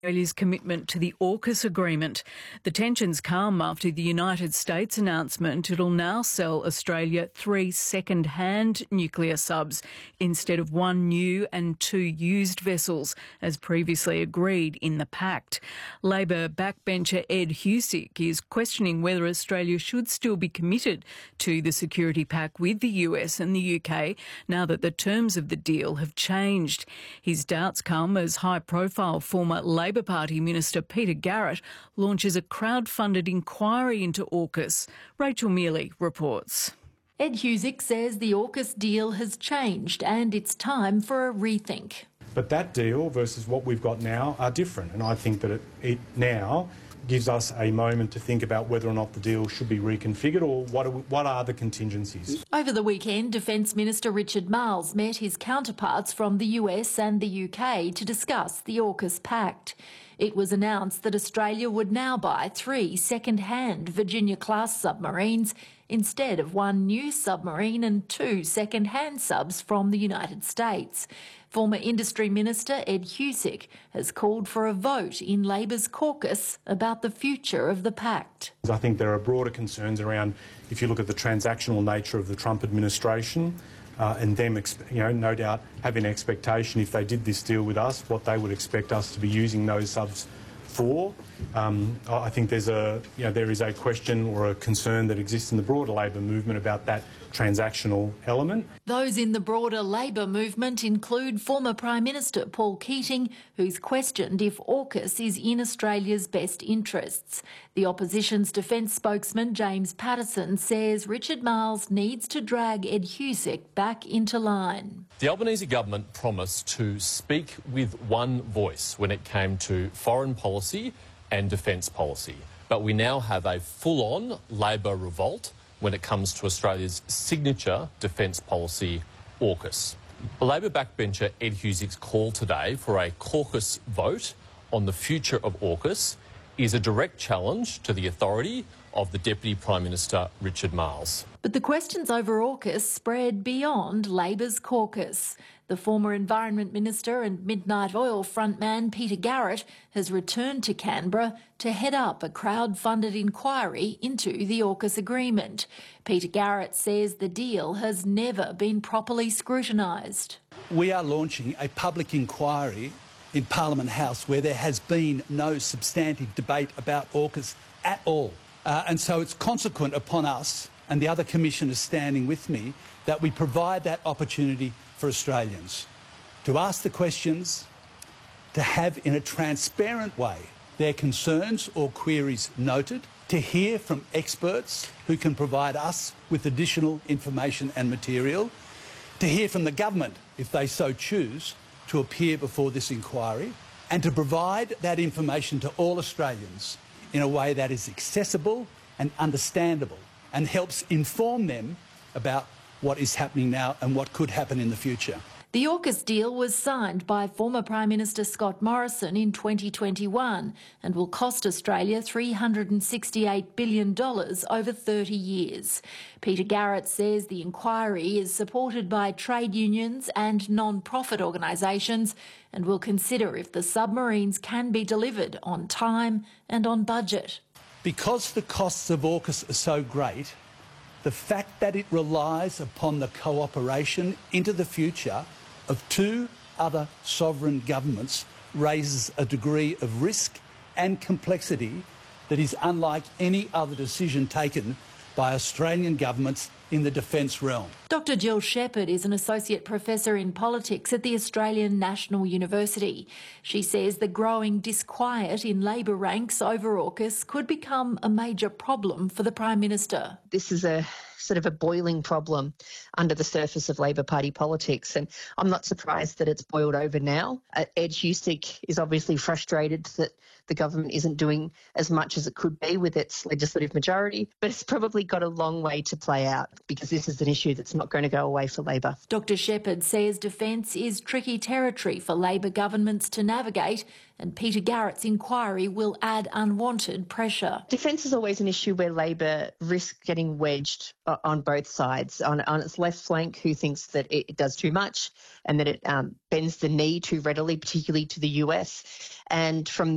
Australia's commitment to the AUKUS agreement. The tensions calm after the United States announcement it'll now sell Australia 3 second-hand nuclear subs instead of 1 new and 2 used vessels, as previously agreed in the pact. Labor backbencher Ed Husic is questioning whether Australia should still be committed to the security pact with the US and the UK now that the terms of the deal have changed. His doubts come as high-profile former Labor Party Minister Peter Garrett launches a crowd-funded inquiry into AUKUS. Rachel Mealy reports. Ed Husic says the AUKUS deal has changed and it's time for a rethink. But that deal versus what we've got now are different, and I think that it now gives us a moment to think about whether or not the deal should be reconfigured or what are the contingencies. Over the weekend, Defence Minister Richard Marles met his counterparts from the US and the UK to discuss the AUKUS pact. It was announced that Australia would now buy 3 second-hand Virginia-class submarines instead of 1 new submarine and 2 second-hand subs from the United States. Former Industry Minister Ed Husic has called for a vote in Labor's caucus about the future of the pact. I think there are broader concerns around, if you look at the transactional nature of the Trump administration, and them, no doubt having an expectation if they did this deal with us, what they would expect us to be using those subs for. I think there is a question or a concern that exists in the broader Labor movement about that transactional element. Those in the broader Labor movement include former Prime Minister Paul Keating, who's questioned if AUKUS is in Australia's best interests. The opposition's defence spokesman James Patterson says Richard Marles needs to drag Ed Husic back into line. The Albanese government promised to speak with one voice when it came to foreign policy and defence policy. But we now have a full-on Labor revolt when it comes to Australia's signature defence policy, AUKUS. The Labor backbencher Ed Husic's call today for a caucus vote on the future of AUKUS is a direct challenge to the authority of the Deputy Prime Minister Richard Marles. But the questions over AUKUS spread beyond Labor's caucus. The former Environment Minister and Midnight Oil frontman Peter Garrett has returned to Canberra to head up a crowd-funded inquiry into the AUKUS agreement. Peter Garrett says the deal has never been properly scrutinised. We are launching a public inquiry in Parliament House where there has been no substantive debate about AUKUS at all. And so it's consequent upon us and the other commissioners standing with me that we provide that opportunity for Australians to ask the questions, to have in a transparent way their concerns or queries noted, to hear from experts who can provide us with additional information and material, to hear from the government, if they so choose, to appear before this inquiry, and to provide that information to all Australians in a way that is accessible and understandable and helps inform them about what is happening now and what could happen in the future. The AUKUS deal was signed by former Prime Minister Scott Morrison in 2021 and will cost Australia $368 billion over 30 years. Peter Garrett says the inquiry is supported by trade unions and non-profit organisations and will consider if the submarines can be delivered on time and on budget. Because the costs of AUKUS are so great, the fact that it relies upon the cooperation into the future of 2 other sovereign governments raises a degree of risk and complexity that is unlike any other decision taken by Australian governments in the defence realm. Dr Jill Shepherd is an Associate Professor in Politics at the Australian National University. She says the growing disquiet in Labor ranks over AUKUS could become a major problem for the Prime Minister. This is a sort of a boiling problem under the surface of Labor Party politics, and I'm not surprised that it's boiled over now. Ed Husic is obviously frustrated that the government isn't doing as much as it could be with its legislative majority, but it's probably got a long way to play out because this is an issue that's not going to go away for Labor. Dr Shepherd says defence is tricky territory for Labor governments to navigate, and Peter Garrett's inquiry will add unwanted pressure. Defence is always an issue where Labor risks getting wedged on both sides. On its left flank, who thinks that it does too much and that it bends the knee too readily, particularly to the US, and from